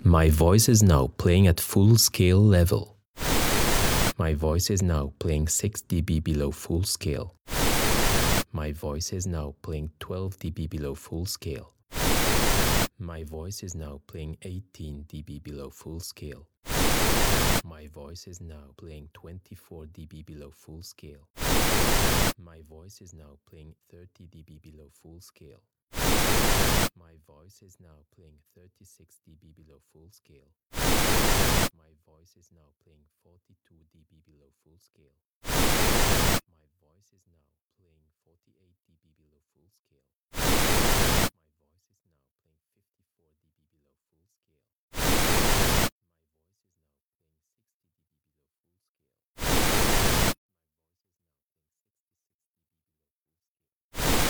My voice is now playing at full scale level. My voice is now playing 6 dB below full scale. My voice is now playing 12 dB below full scale. My voice is now playing 18 dB below full scale. My voice is now playing 24 dB below full scale. My voice is now playing 30 dB below full scale. My voice is now playing 36 dB below full scale. My voice is now playing 42 dB below full scale. My voice is now playing 48 dB below full scale.